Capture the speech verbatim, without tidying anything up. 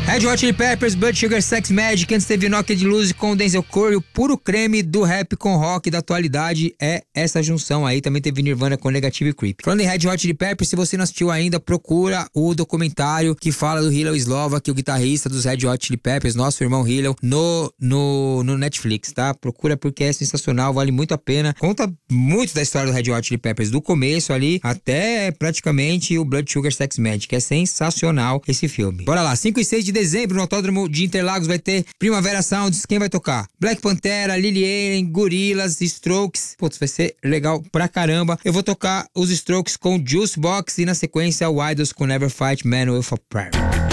Red Hot Chili Peppers, Blood Sugar Sex Magik, antes teve Knocked Loose com Denzel Curry, o puro creme do rap com rock da atualidade é essa junção aí. Também teve Nirvana com Negative e Creep. Falando em Red Hot Chili Peppers, se você não assistiu ainda, procura o documentário que fala do Hillel Slovak, o guitarrista dos Red Hot Chili Peppers, nosso irmão Hillel, no, no, no Netflix, tá? Procura porque é sensacional, vale muito a pena. Conta muito da história do Red Hot Chili Peppers, do começo ali até praticamente o Blood Sugar Sex Magik. É sensacional esse filme. Bora lá, cinco e seis de dezembro no Autódromo de Interlagos vai ter Primavera Sounds. Quem vai tocar? Black Pantera, Lily Allen, Gorillaz, Strokes. Putz, vai ser legal pra caramba. Eu vou tocar os Strokes com Juice Box e na sequência o Idols com Never Fight Man with a Prayer.